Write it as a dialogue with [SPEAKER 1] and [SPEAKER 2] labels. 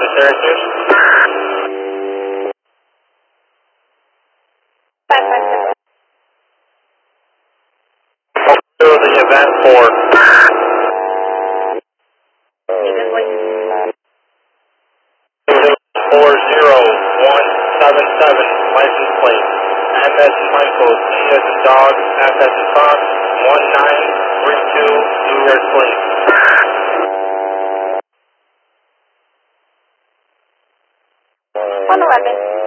[SPEAKER 1] to Syracuse. To the event for 40177, license plate, M as in Michael, D as in dog, F as in Fox, 1932, New York plate.
[SPEAKER 2] On 11.